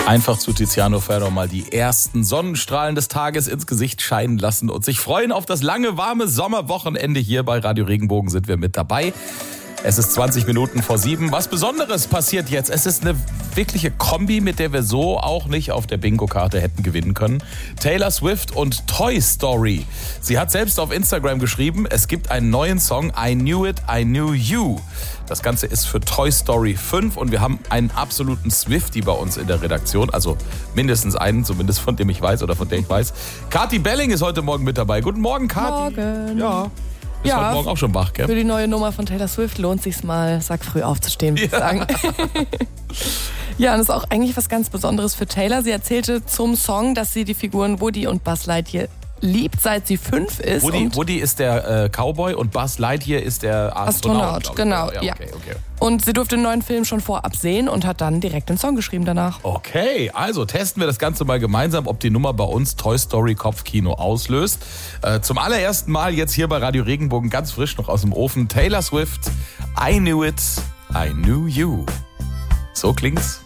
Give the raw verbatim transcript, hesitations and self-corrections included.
Einfach zu Tiziano Ferro mal die ersten Sonnenstrahlen des Tages ins Gesicht scheinen lassen und sich freuen auf das lange, warme Sommerwochenende. Hier bei Radio Regenbogen sind wir mit dabei. Es ist zwanzig Minuten vor sieben. Was Besonderes passiert jetzt. Es ist eine wirkliche Kombi, mit der wir so auch nicht auf der Bingo-Karte hätten gewinnen können. Taylor Swift und Toy Story. Sie hat selbst auf Instagram geschrieben, es gibt einen neuen Song, I Knew It, I Knew You. Das Ganze ist für Toy Story fünf und wir haben einen absoluten Swiftie bei uns in der Redaktion. Also mindestens einen, zumindest von dem ich weiß oder von der ich weiß. Kathi Belling ist heute Morgen mit dabei. Guten Morgen, Kathi. Morgen. Ja. Bist Ja, heute Morgen auch schon wach, gell? Für die neue Nummer von Taylor Swift lohnt sich's mal, sag früh aufzustehen, würde ich sagen. Ja, und das ist auch eigentlich was ganz Besonderes für Taylor. Sie erzählte zum Song, dass sie die Figuren Woody und Buzz Lightyear liebt, seit sie fünf ist. Woody, und Woody ist der äh, Cowboy und Buzz Lightyear ist der Astronaut. Astronaut, genau. Ja, Ja. okay, okay. Und sie durfte den neuen Film schon vorab sehen und hat dann direkt den Song geschrieben danach. Okay, also testen wir das Ganze mal gemeinsam, ob die Nummer bei uns Toy Story Kopfkino auslöst. Äh, zum allerersten Mal jetzt hier bei Radio Regenbogen, ganz frisch noch aus dem Ofen, Taylor Swift, I Knew It, I Knew You. So klingt's